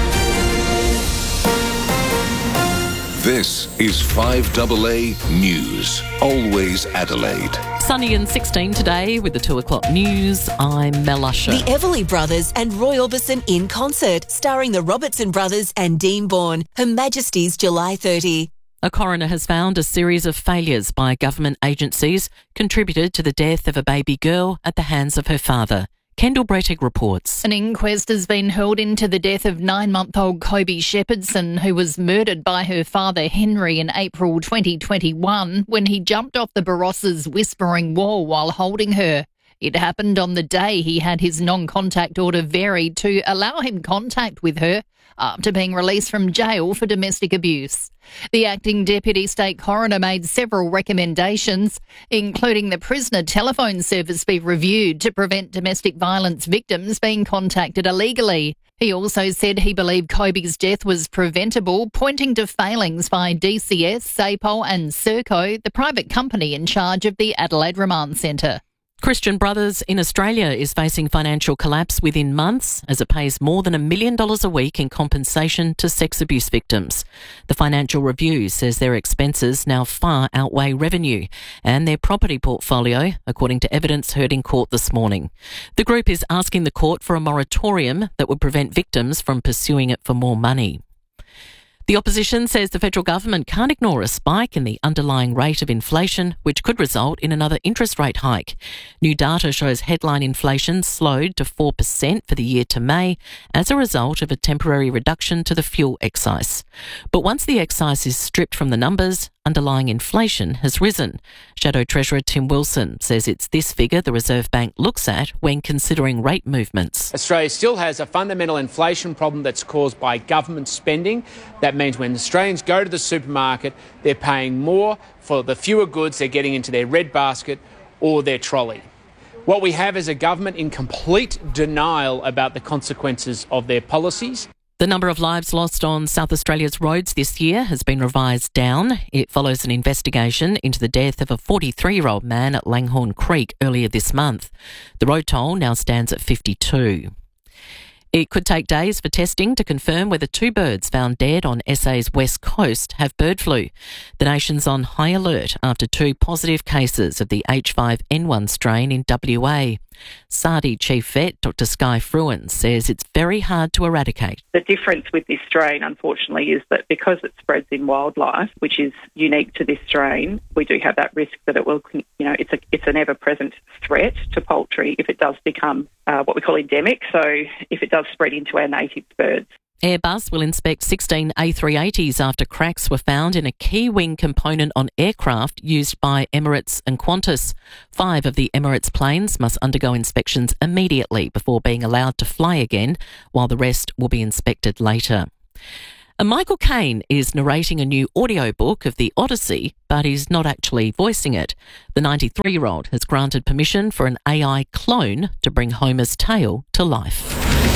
This is five A A News. Always Adelaide. Sunny and sixteen today with the two o'clock news. I'm Mel Usher. The Everly Brothers and Roy Orbison in concert, starring the Robertson Brothers and Dean Bourne. Her Majesty's July thirtieth. A coroner has found a series of failures by government agencies contributed to the death of a baby girl at the hands of her father. Kendall Brettig reports. An inquest has been held into the death of nine-month-old Kobe Shepherdson, who was murdered by her father Henry in April twenty twenty-one when he jumped off the Barossa's Whispering Wall while holding her. It happened on the day he had his non-contact order varied to allow him contact with her after being released from jail for domestic abuse. The acting deputy state coroner made several recommendations, including the prisoner telephone service be reviewed to prevent domestic violence victims being contacted illegally. He also said he believed Kobe's death was preventable, pointing to failings by D C S, SAPOL and Serco, the private company in charge of the Adelaide Remand Centre. Christian Brothers in Australia is facing financial collapse within months as it pays more than a million dollars a week in compensation to sex abuse victims. The Financial Review says their expenses now far outweigh revenue and their property portfolio, according to evidence heard in court this morning. The group is asking the court for a moratorium that would prevent victims from pursuing it for more money. The opposition says the federal government can't ignore a spike in the underlying rate of inflation, which could result in another interest rate hike. New data shows headline inflation slowed to four percent for the year to May as a result of a temporary reduction to the fuel excise. But once the excise is stripped from the numbers, underlying inflation has risen. Shadow Treasurer Tim Wilson says it's this figure the Reserve Bank looks at when considering rate movements. Australia still has a fundamental inflation problem that's caused by government spending. That means when Australians go to the supermarket, they're paying more for the fewer goods they're getting into their red basket or their trolley. What we have is a government in complete denial about the consequences of their policies. The number of lives lost on South Australia's roads this year has been revised down. It follows an investigation into the death of a forty-three-year-old man at Langhorne Creek earlier this month. The road toll now stands at fifty-two. It could take days for testing to confirm whether two birds found dead on S A's west coast have bird flu. The nation's on high alert after two positive cases of the H five N one strain in W A. Sardi Chief Vet, Doctor Skye Fruin, says it's very hard to eradicate. The difference with this strain, unfortunately, is that because it spreads in wildlife, which is unique to this strain, we do have that risk that it will, you know, it's a it's an ever-present threat to poultry if it does become uh, what we call endemic, so if it does spread into our native birds. Airbus will inspect sixteen A three eighties after cracks were found in a key wing component on aircraft used by Emirates and Qantas. Five of the Emirates planes must undergo inspections immediately before being allowed to fly again, while the rest will be inspected later. And Michael Caine is narrating a new audiobook of the Odyssey, but he's not actually voicing it. The ninety-three-year-old has granted permission for an A I clone to bring Homer's tale to life.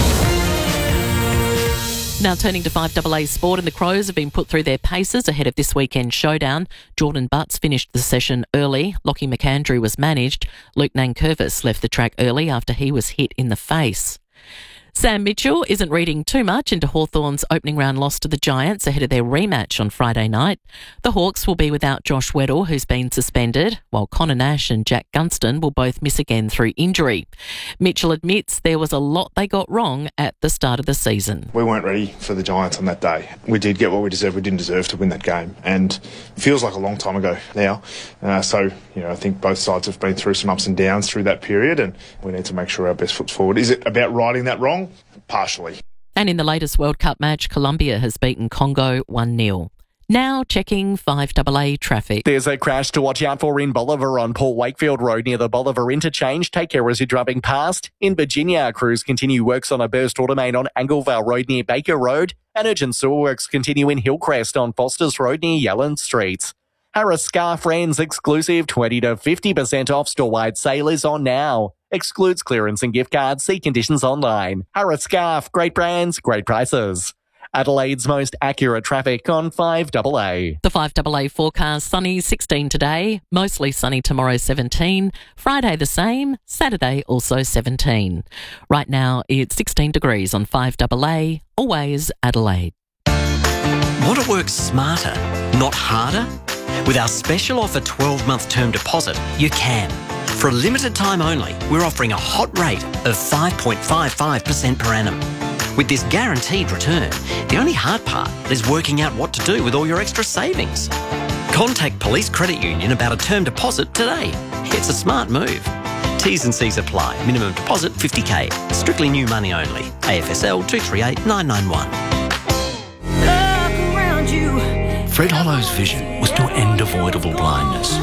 Now turning to five A A sport, and the Crows have been put through their paces ahead of this weekend's showdown. Jordan Butts finished the session early. Lockie McAndrew was managed. Luke Nankervis left the track early after he was hit in the face. Sam Mitchell isn't reading too much into Hawthorn's opening round loss to the Giants ahead of their rematch on Friday night. The Hawks will be without Josh Weddle, who's been suspended, while Connor Nash and Jack Gunston will both miss again through injury. Mitchell admits there was a lot they got wrong at the start of the season. We weren't ready for the Giants on that day. We did get what we deserved. We didn't deserve to win that game, and it feels like a long time ago now. Uh, so, you know, I think both sides have been through some ups and downs through that period, and we need to make sure our best foot's forward. Is it about righting that wrong? Partially. And in the latest World Cup match, Colombia has beaten Congo one nil. Now checking five A A traffic. There's a crash to watch out for in Bolivar on Port Wakefield Road near the Bolivar interchange. Take care as you're driving past. In Virginia, crews continue works on a burst auto main on Anglevale Road near Baker Road. And urgent sewer works continue in Hillcrest on Fosters Road near Yellen Street. Harris Scarf Friends exclusive twenty to fifty percent off store-wide sale is on now. Excludes clearance and gift cards. See conditions online. Harris Scarf, great brands, great prices. Adelaide's most accurate traffic on five A A. The five A A forecast: sunny sixteen today, mostly sunny tomorrow seventeen, Friday the same, Saturday also seventeen. Right now it's sixteen degrees on five A A, always Adelaide. Want to work smarter, not harder? With our special offer twelve-month term deposit, you can. For a limited time only, we're offering a hot rate of five point five five percent per annum. With this guaranteed return, the only hard part is working out what to do with all your extra savings. Contact Police Credit Union about a term deposit today. It's a smart move. T's and C's apply. Minimum deposit fifty K. Strictly new money only. A F S L two three eight nine nine one. Fred Hollow's vision was to end avoidable blindness.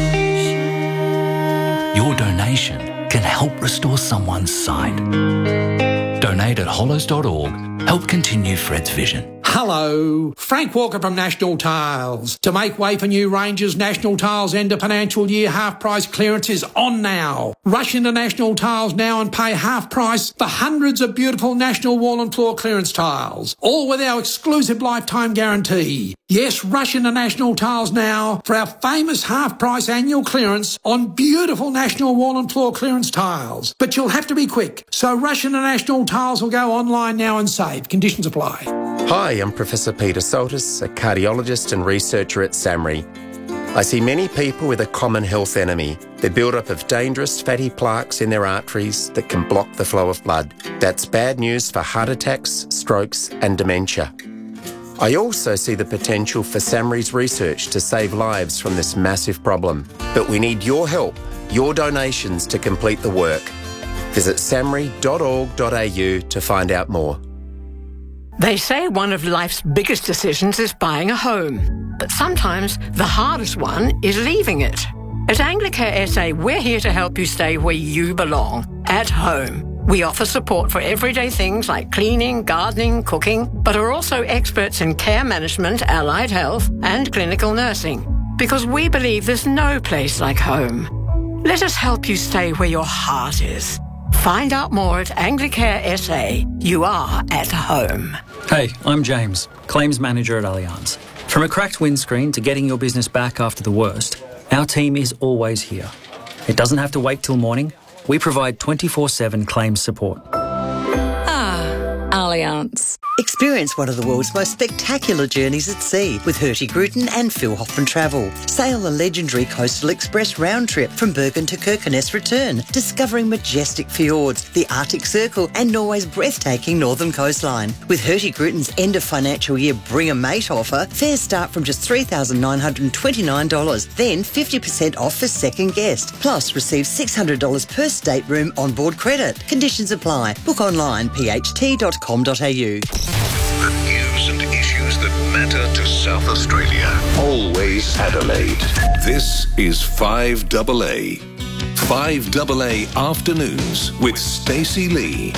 Your donation can help restore someone's sight. Donate at hollows dot org. Help continue Fred's vision. Hello, Frank Walker from National Tiles. To make way for new ranges, National Tiles end of financial year half price clearance is on now. Rush into National Tiles now and pay half price for hundreds of beautiful National wall and floor clearance tiles, all with our exclusive lifetime guarantee. Yes, rush into National Tiles now for our famous half price annual clearance on beautiful National wall and floor clearance tiles. But you'll have to be quick, so rush into National Tiles or go online now and save. Conditions apply. Hi, I'm Professor Peter Soltis, a cardiologist and researcher at SAMRI. I see many people with a common health enemy, the build-up of dangerous fatty plaques in their arteries that can block the flow of blood. That's bad news for heart attacks, strokes and dementia. I also see the potential for SAMRI's research to save lives from this massive problem. But we need your help, your donations to complete the work. Visit samri dot org dot a u to find out more. They say one of life's biggest decisions is buying a home, but sometimes the hardest one is leaving it. At Anglicare S A, we're here to help you stay where you belong, at home. We offer support for everyday things like cleaning, gardening, cooking, but are also experts in care management, allied health, and clinical nursing, because we believe there's no place like home. Let us help you stay where your heart is. Find out more at Anglicare S A. You are at home. Hey, I'm James, Claims Manager at Allianz. From a cracked windscreen to getting your business back after the worst, our team is always here. It doesn't have to wait till morning. We provide twenty-four seven claims support. Ah, Allianz. Experience one of the world's most spectacular journeys at sea with Hurtigruten and Phil Hoffman Travel. Sail the legendary Coastal Express round trip from Bergen to Kirkenes return, discovering majestic fjords, the Arctic Circle and Norway's breathtaking northern coastline. With Hurtigruten's end of financial year Bring a Mate offer, fares start from just three thousand nine hundred twenty-nine dollars, then fifty percent off for second guest. Plus, receive six hundred dollars per stateroom onboard credit. Conditions apply. Book online, p h t dot com dot a u. The news and issues that matter to South Australia. Always Adelaide. This is five double A. five double A Afternoons with Stacey Lee.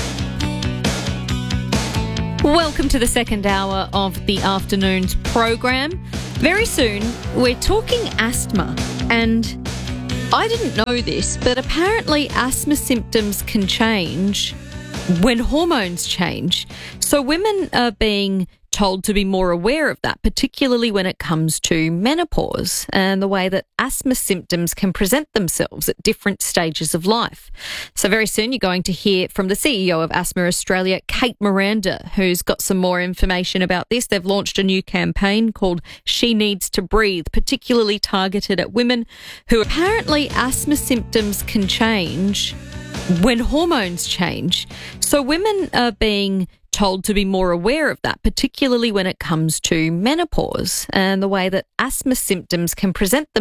Welcome to the second hour of the afternoons program. Very soon, we're talking asthma, and I didn't know this, but apparently asthma symptoms can change when hormones change. So women are being told to be more aware of that, particularly when it comes to menopause and the way that asthma symptoms can present themselves at different stages of life. So very soon you're going to hear from the C E O of Asthma Australia, Kate Miranda, who's got some more information about this. They've launched a new campaign called She Needs to Breathe, particularly targeted at women who apparently asthma symptoms can change when hormones change. So women are being told to be more aware of that, particularly when it comes to menopause and the way that asthma symptoms can present themselves